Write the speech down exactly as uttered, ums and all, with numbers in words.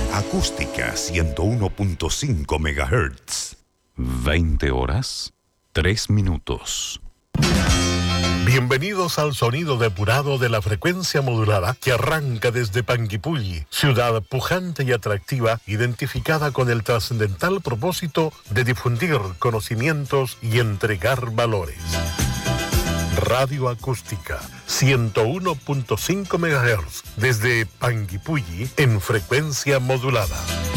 Acústica ciento uno punto cinco megahertz. veinte horas, tres minutos. Bienvenidos al sonido depurado de la frecuencia modulada que arranca desde Panguipulli, ciudad pujante y atractiva, identificada con el trascendental propósito de difundir conocimientos y entregar valores. Radio Acústica, ciento uno punto cinco megahertz, desde Panguipulli en frecuencia modulada.